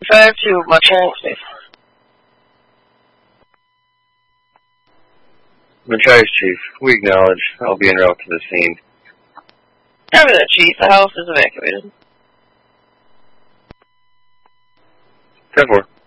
5 to Marshall, please. Machias, Chief. We acknowledge. I'll be en route to the scene. Copy that, Chief. The house is evacuated. 10-4.